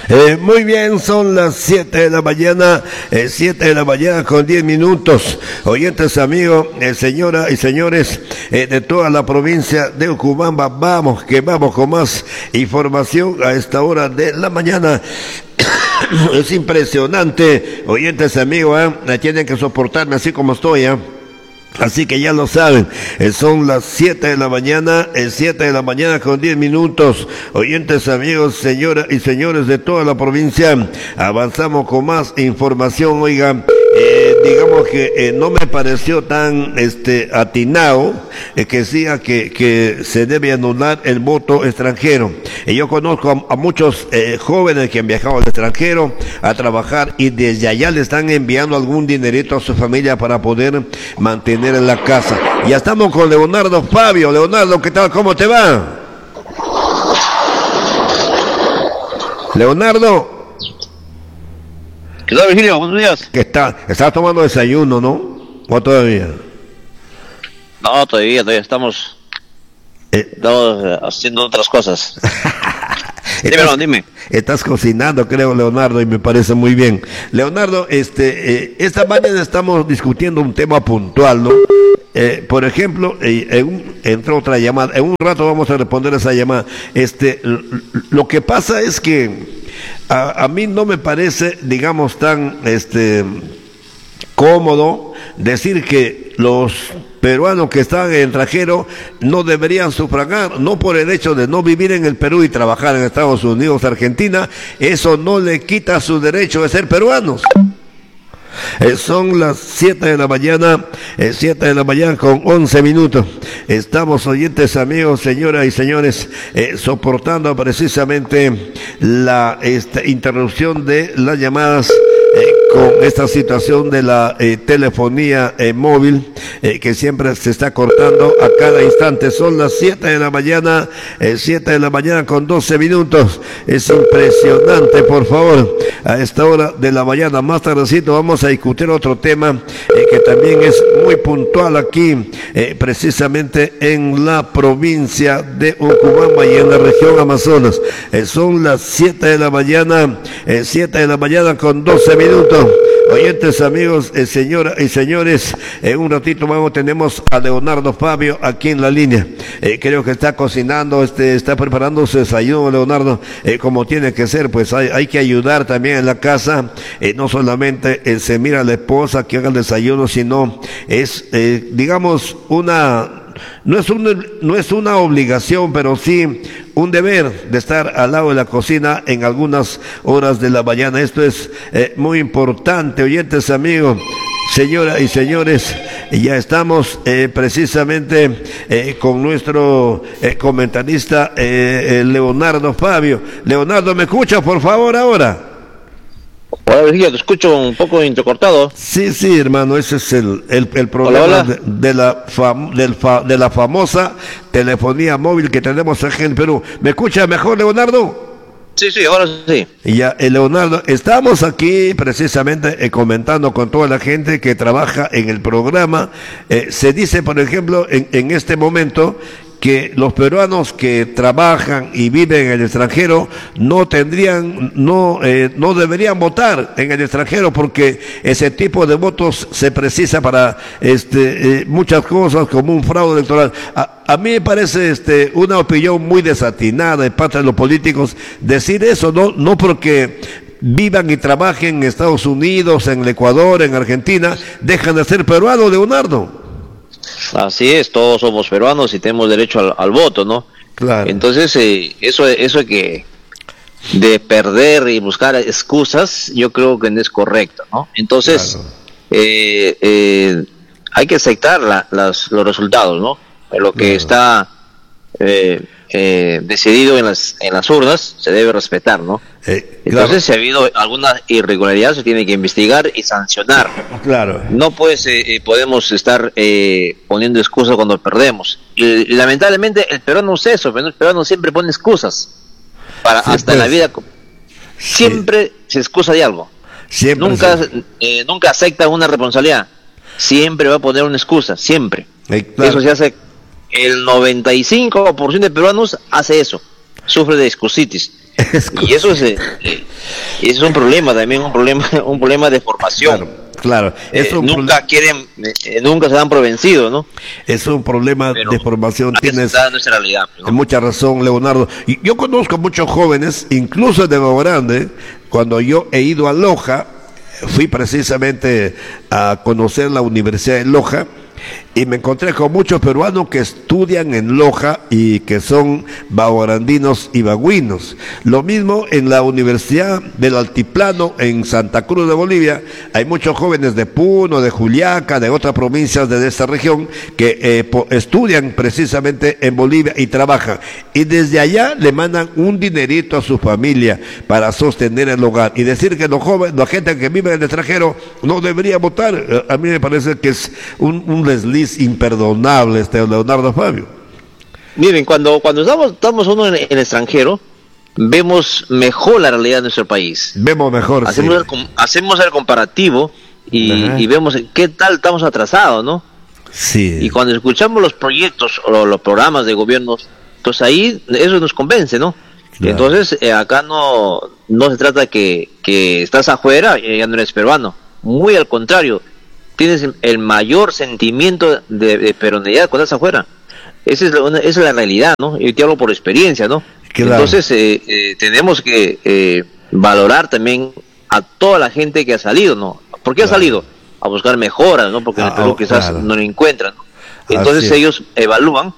Muy bien, son las 7 de la mañana, 7 de la mañana con 10 minutos. Oyentes, amigos, señoras y señores de toda la provincia de Ucubamba, vamos con más información a esta hora de la mañana. Es impresionante, oyentes, amigos, tienen que soportarme así como estoy, Así que ya lo saben, son las 7 de la mañana, 7 de la mañana con 10 minutos. Oyentes, amigos, señoras y señores de toda la provincia, avanzamos con más información. Oigan, digamos que no me pareció tan atinado que decía que se debe anular el voto extranjero. Yo conozco a muchos jóvenes que han viajado al extranjero a trabajar y desde allá le están enviando algún dinerito a su familia para poder mantener en la casa. Ya estamos con Leonardo Fabio. Leonardo, ¿qué tal? ¿Cómo te va? Leonardo. ¿Qué tal, Virgilio? Buenos días. ¿Qué tal? ¿Estás tomando desayuno, no? ¿O todavía? No, todavía estamos haciendo otras cosas. Dime. Estás cocinando, creo, Leonardo, y me parece muy bien. Leonardo, esta mañana estamos discutiendo un tema puntual, ¿no? Por ejemplo, entró otra llamada. En un rato vamos a responder esa llamada. Lo que pasa es que a mí no me parece, digamos, tan cómodo decir que los peruanos que están en el extranjero no deberían sufragar, no por el hecho de no vivir en el Perú y trabajar en Estados Unidos, Argentina, eso no le quita su derecho de ser peruanos. Son las 7 de la mañana, 7 de la mañana con 11 minutos. Estamos, oyentes, amigos, señoras y señores, soportando precisamente la interrupción de las llamadas con esta situación de la telefonía móvil que siempre se está cortando a cada instante. Son las 7 de la mañana, 7 de la mañana con 12 minutos. Es impresionante, por favor, a esta hora de la mañana. Más tardecito vamos a discutir otro tema que también es muy puntual aquí, precisamente en la provincia de Ucubamba y en la región Amazonas. Son las 7 de la mañana, 7 de la mañana con 12 minutos. Oyentes, amigos, señoras y señores, en un ratito más tenemos a Leonardo Fabio aquí en la línea. Creo que está cocinando, está preparando su desayuno, Leonardo, como tiene que ser. Pues hay que ayudar también en la casa, no solamente se mira a la esposa que haga el desayuno, sino es, digamos, no es una obligación, pero sí un deber de estar al lado de la cocina en algunas horas de la mañana. Esto es muy importante, oyentes, amigos, señoras y señores. Ya estamos precisamente con nuestro comentarista Leonardo Fabio. Leonardo, ¿me escucha, por favor, ahora? Hola, Virgilio, te escucho un poco entrecortado. Sí, hermano, ese es el problema. Hola. De la famosa telefonía móvil que tenemos aquí en Perú. ¿Me escucha mejor, Leonardo? Sí, ahora sí. Ya, Leonardo, estamos aquí precisamente comentando con toda la gente que trabaja en el programa. Se dice, por ejemplo, en este momento, que los peruanos que trabajan y viven en el extranjero no deberían votar en el extranjero, porque ese tipo de votos se precisa para muchas cosas, como un fraude electoral. A mí me parece una opinión muy desatinada de parte de los políticos decir eso, no porque vivan y trabajen en Estados Unidos, en el Ecuador, en Argentina, dejan de ser peruanos, Leonardo. Así es, todos somos peruanos y tenemos derecho al voto, ¿no? Claro. Entonces, eso que de perder y buscar excusas, yo creo que no es correcto, ¿no? Entonces, claro, hay que aceptar los resultados, ¿no? Lo que está decidido en las urnas se debe respetar, ¿no? Entonces, claro, si ha habido alguna irregularidad, se tiene que investigar y sancionar. Claro. No podemos estar poniendo excusas cuando perdemos. Y lamentablemente el peruano usa eso, pero el peruano siempre pone excusas para hasta en la vida. Siempre se excusa de algo. Nunca acepta una responsabilidad. Siempre va a poner una excusa, siempre. Claro. Eso se hace. El 95% de peruanos hace eso, sufre de excusitis. Y eso Y ese es un problema también, un problema de formación. Claro. Nunca se dan por vencidos, ¿no? Es un problema de formación. Tienes nuestra realidad, ¿no? Mucha razón, Leonardo. Y yo conozco muchos jóvenes, incluso de Nuevo Grande, cuando yo he ido a Loja, fui precisamente a conocer la Universidad de Loja, y me encontré con muchos peruanos que estudian en Loja y que son bahorandinos y bagüinos. Lo mismo en la Universidad del Altiplano en Santa Cruz de Bolivia. Hay muchos jóvenes de Puno, de Juliaca, de otras provincias de esta región que estudian precisamente en Bolivia y trabajan. Y desde allá le mandan un dinerito a su familia para sostener el hogar. Y decir que los jóvenes, la gente que vive en el extranjero no debería votar, a mí me parece que es un desliz imperdonable, Leonardo Fabio. Miren, cuando estamos uno en el extranjero, vemos mejor la realidad de nuestro país. Vemos mejor, hacemos el comparativo y vemos en qué tal estamos atrasados, ¿no? Sí. Y cuando escuchamos los proyectos o los programas de gobiernos, pues ahí eso nos convence, ¿no? Claro. Entonces, acá no se trata que estás afuera y ya no eres peruano. Muy al contrario, tienes el mayor sentimiento de peruanidad cuando estás afuera. Esa es la realidad, ¿no? Y te hablo por experiencia, ¿no? Claro. Entonces, tenemos que valorar también a toda la gente que ha salido, ¿no? ¿Por qué ha salido? A buscar mejoras, ¿no? Porque en el Perú quizás no lo encuentran, ¿no? Entonces ellos evalúan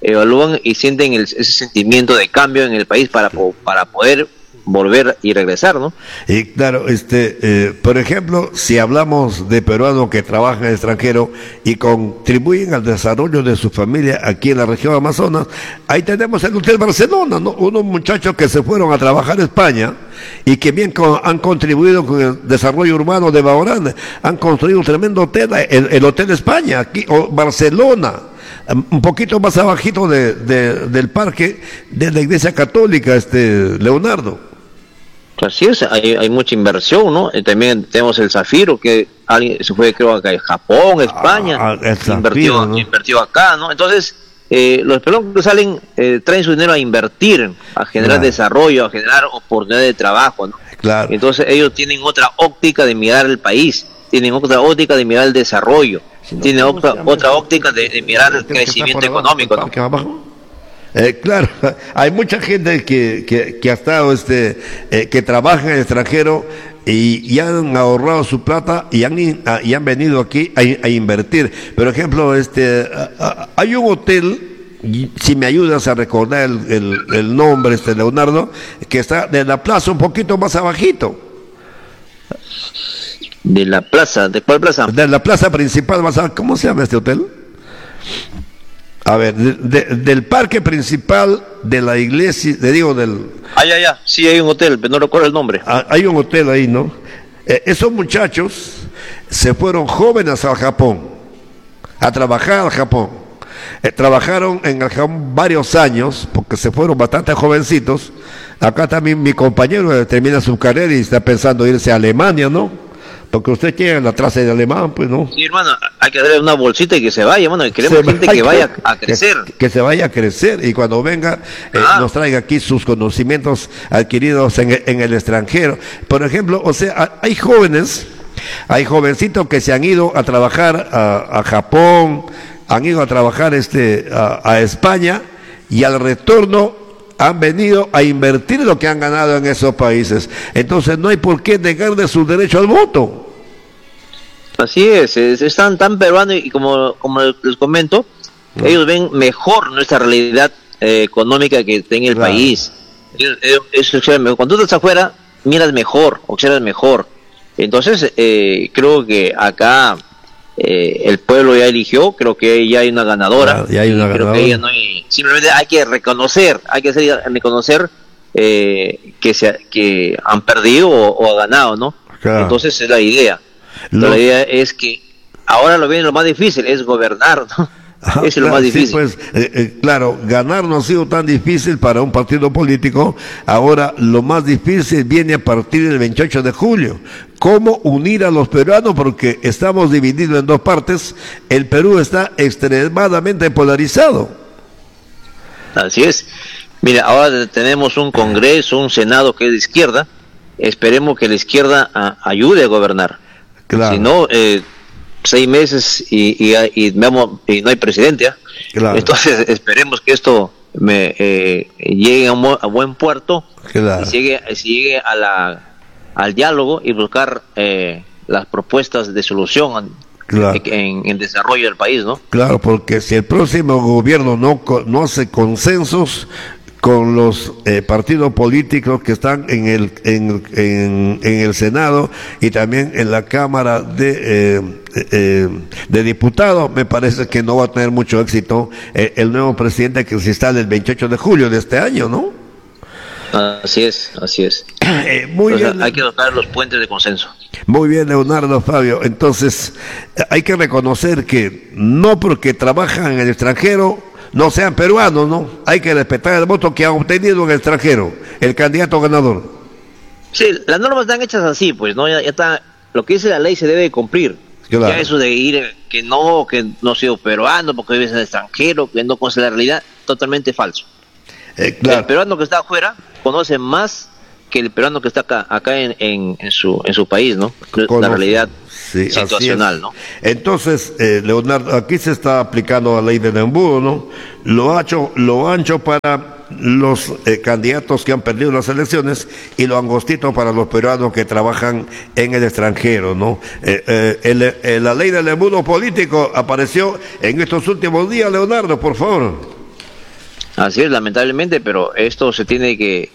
y sienten ese sentimiento de cambio en el país para poder volver y regresar, ¿no? Y claro, por ejemplo, si hablamos de peruanos que trabajan en el extranjero y contribuyen al desarrollo de su familia aquí en la región Amazonas, ahí tenemos el Hotel Barcelona, ¿no? Unos muchachos que se fueron a trabajar a España y que bien han contribuido con el desarrollo urbano de Baho Grande, han construido un tremendo hotel, el Hotel España, aquí, o Barcelona, un poquito más abajito del parque de la Iglesia Católica, Leonardo. Así es, hay mucha inversión, ¿no? También tenemos el Zafiro, que alguien se fue, creo, acá en Japón, España, invirtió acá, ¿no? Entonces, los peruanos que salen traen su dinero a invertir, a generar desarrollo, a generar oportunidades de trabajo, ¿no? Claro. Entonces, ellos tienen otra óptica de mirar el país, tienen otra óptica de mirar el desarrollo, tienen otra óptica de mirar el crecimiento económico, ¿no? Claro, hay mucha gente que ha estado, que trabaja en el extranjero y han ahorrado su plata y han venido aquí a invertir. Por ejemplo, hay un hotel, si me ayudas a recordar el nombre, Leonardo, que está de la plaza un poquito más abajito. ¿De la plaza? ¿De cuál plaza? De la plaza principal más abajo. ¿Cómo se llama este hotel? A ver, del parque principal de la iglesia, sí hay un hotel, pero no recuerdo el nombre. Hay un hotel ahí, ¿no? Esos muchachos se fueron jóvenes al Japón, a trabajar al Japón. Trabajaron en el Japón varios años, porque se fueron bastante jovencitos. Acá también mi compañero termina su carrera y está pensando irse a Alemania, ¿no? Porque usted quiere en la clase de alemán, pues, ¿no? Sí, hermano, hay que darle una bolsita y que se vaya, hermano. Queremos gente que vaya a crecer. Que se vaya a crecer y cuando venga nos traiga aquí sus conocimientos adquiridos en el extranjero. Por ejemplo, o sea, hay jovencitos que se han ido a trabajar a Japón, han ido a trabajar a España y al retorno han venido a invertir lo que han ganado en esos países. Entonces no hay por qué negarle su derecho al voto. Así es, están tan peruanos y como les comento, ellos ven mejor nuestra realidad económica que tiene el país. Cuando tú estás afuera, miras mejor, observas mejor. Entonces, creo que acá el pueblo ya eligió, creo que ya hay una ganadora. Creo que no hay, simplemente hay que reconocer que han perdido o han ganado, ¿no? Claro. Entonces es la idea. La idea es que ahora lo más difícil es gobernar, ¿no? Es lo más difícil. Sí, pues, claro, ganar no ha sido tan difícil para un partido político. Ahora lo más difícil viene a partir del 28 de julio. ¿Cómo unir a los peruanos? Porque estamos divididos en dos partes. El Perú está extremadamente polarizado. Así es. Mira, ahora tenemos un Congreso, un Senado que es de izquierda, esperemos que la izquierda ayude a gobernar. Claro. Si no, 6 meses y no hay presidente. Claro. Entonces esperemos que esto llegue a buen puerto, claro, y llegue al diálogo y buscar las propuestas de solución, claro, en el desarrollo del país, ¿no? Claro, porque si el próximo gobierno no hace consensos con los partidos políticos que están en el Senado y también en la Cámara de Diputados, me parece que no va a tener mucho éxito el nuevo presidente que se instala el 28 de julio de este año, ¿no? Así es. Muy bien. Hay que buscar los puentes de consenso. Muy bien, Leonardo Fabio. Entonces, hay que reconocer que no porque trabajan en el extranjero no sean peruanos, ¿no? Hay que respetar el voto que ha obtenido en el extranjero el candidato ganador. Sí, las normas están hechas así, pues, ¿no? Ya está, lo que dice la ley se debe cumplir. Claro. Ya eso de ir, que no ha sido peruano porque vive en el extranjero, que no conoce la realidad, totalmente falso. Claro. El peruano que está afuera conoce más que el peruano que está acá en su país, ¿no? La realidad situacional, ¿no? Entonces, Leonardo, aquí se está aplicando la ley del embudo, ¿no? Lo ancho para los candidatos que han perdido las elecciones y lo angostito para los peruanos que trabajan en el extranjero, ¿no? La ley del embudo político apareció en estos últimos días, Leonardo, por favor. Así es, lamentablemente, pero esto se tiene que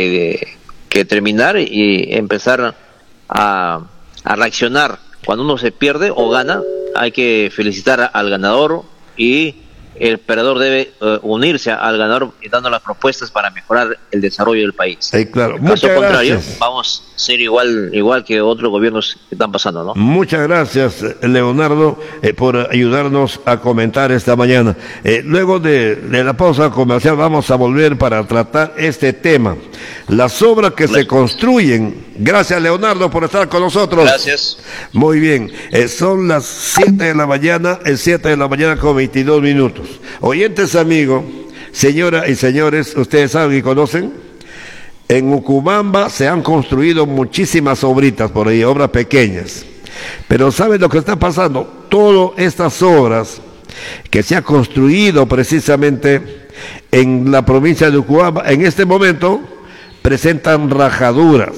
terminar y empezar a reaccionar. Cuando uno se pierde o gana, hay que felicitar al ganador y el perdedor debe unirse al ganador y dando las propuestas para mejorar el desarrollo del país. Claro. En caso contrario, vamos a ser igual que otros gobiernos que están pasando, ¿no? Muchas gracias, Leonardo, por ayudarnos a comentar esta mañana. Luego de la pausa comercial vamos a volver para tratar este tema. Las obras que se construyen. Gracias, Leonardo, por estar con nosotros. Gracias. Muy bien. Son las 7 de la mañana, 7 de la mañana con 22 minutos. Oyentes amigos, señoras y señores, ustedes saben y conocen, en Ucubamba se han construido muchísimas obritas por ahí, obras pequeñas. Pero ¿saben lo que está pasando? Todas estas obras que se han construido precisamente en la provincia de Ucubamba, en este momento presentan rajaduras.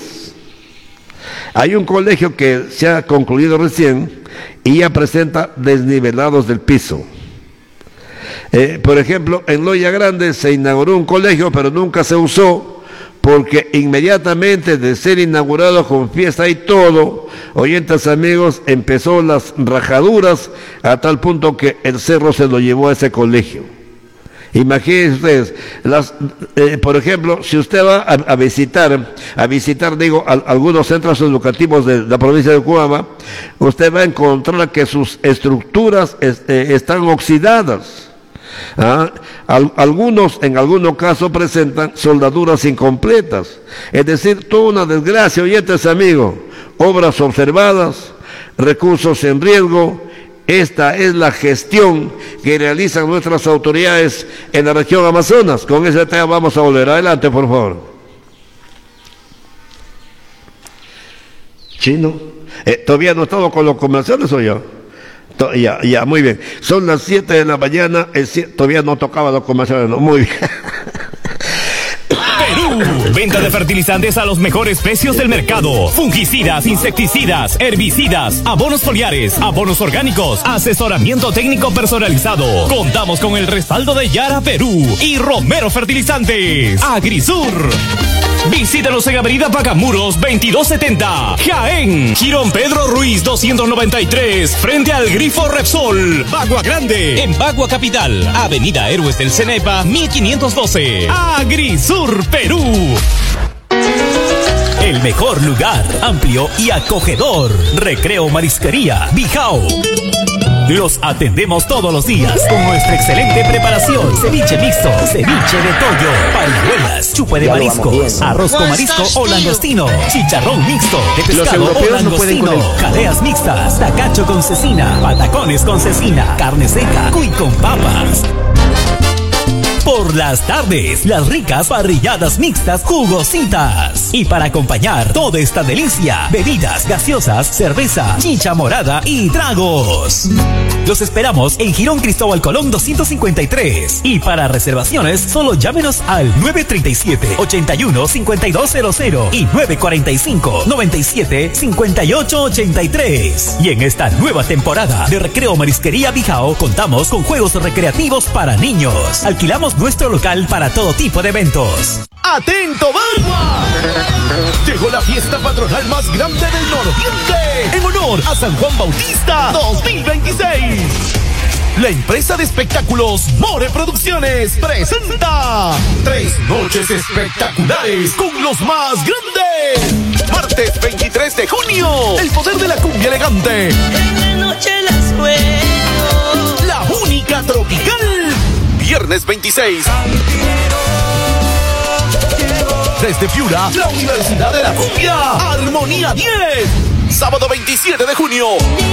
Hay un colegio que se ha concluido recién y ya presenta desnivelados del piso. Por ejemplo, en Loya Grande se inauguró un colegio, pero nunca se usó, porque inmediatamente de ser inaugurado con fiesta y todo, oyentes amigos, empezó las rajaduras a tal punto que el cerro se lo llevó a ese colegio. Imagínense ustedes, por ejemplo, si usted va a visitar algunos centros educativos de la provincia de Ucubamba, usted va a encontrar que sus estructuras están oxidadas. Algunos en algunos casos presentan soldaduras incompletas, es decir, toda una desgracia, oyentes amigos, obras observadas, recursos en riesgo. Esta es la gestión que realizan nuestras autoridades en la región Amazonas. Con ese tema vamos a volver. Adelante, por favor. Chino, ¿todavía no estamos con los comerciales o ya? Ya, muy bien. Son las 7 de la mañana, todavía no tocaba los comerciales, no, muy bien. Perú, venta de fertilizantes a los mejores precios del mercado. Fungicidas, insecticidas, herbicidas, abonos foliares, abonos orgánicos, asesoramiento técnico personalizado. Contamos con el respaldo de Yara Perú y Romero Fertilizantes. Agrisur. Visítanos en Avenida Pacamuros 2270, Jaén. Girón Pedro Ruiz 293, frente al Grifo Repsol. Bagua Grande, en Bagua Capital. Avenida Héroes del Cenepa 1512. Agrisur Perú. El mejor lugar, amplio y acogedor. Recreo Marisquería Bijao. Los atendemos todos los días con nuestra excelente preparación. Ceviche mixto, ceviche de pollo, parihuelas, chupe de mariscos, arroz con marisco o langostino, chicharrón mixto de pescado o langostino, jaleas mixtas, tacacho con cecina, patacones con cecina, carne seca, cuy con papas. Por las tardes, las ricas parrilladas mixtas jugositas. Y para acompañar toda esta delicia, bebidas gaseosas, cerveza, chicha morada y tragos. Los esperamos en Girón Cristóbal Colón 253. Y para reservaciones, solo llámenos al 937-81-5200 y 945-97-5883. Y en esta nueva temporada de Recreo Marisquería Bijao, contamos con juegos recreativos para niños. Alquilamos nuestro local para todo tipo de eventos. ¡Atento, Bagua! Llegó la fiesta patronal más grande del nororiente en honor a San Juan Bautista 2026. La empresa de espectáculos More Producciones presenta 3 noches espectaculares con los más grandes. Martes 23 de junio, el poder de la cumbia elegante. En la noche las juego. La única tropical. Viernes 26. Desde Piura, la Universidad de la Cumbia, Armonía 10. Sábado 27 de junio,